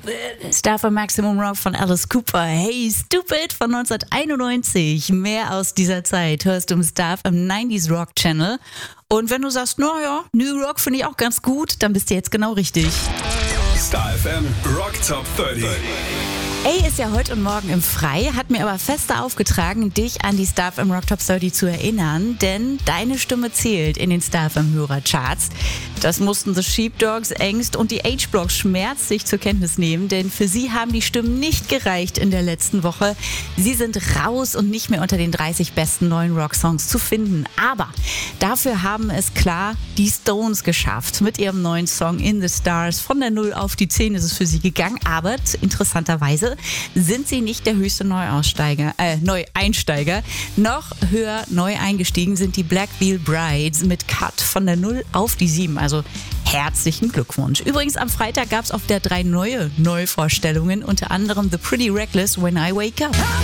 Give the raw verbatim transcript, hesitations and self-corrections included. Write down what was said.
Star für Maximum Rock von Alice Cooper. Hey Stupid von neunzehnhunderteinundneunzig. Mehr aus dieser Zeit hörst du im Star im neunziger Rock Channel. Und wenn du sagst, naja, New Rock finde ich auch ganz gut, dann bist du jetzt genau richtig. Star F M Rock Top dreißig. A ist ja heute und morgen im Frei, hat mir aber fester aufgetragen, dich an die Star F M Rock Top dreißig zu erinnern, denn deine Stimme zählt in den Star F M Hörercharts. Das mussten The Sheepdogs, Angst und die H-Block schmerzlich zur Kenntnis nehmen, denn für sie haben die Stimmen nicht gereicht in der letzten Woche. Sie sind raus und nicht mehr unter den dreißig besten neuen Rocksongs zu finden. Aber dafür haben es klar die Stones geschafft. Mit ihrem neuen Song In the Stars von der Null auf die zehn ist es für sie gegangen, aber interessanterweise sind sie nicht der höchste Neuaussteiger, äh, Neueinsteiger. Noch höher neu eingestiegen sind die Black Veil Brides mit Cut von der Null auf die sieben. Also herzlichen Glückwunsch. Übrigens am Freitag gab es auf der drei neue Neuvorstellungen, unter anderem The Pretty Reckless When I Wake Up.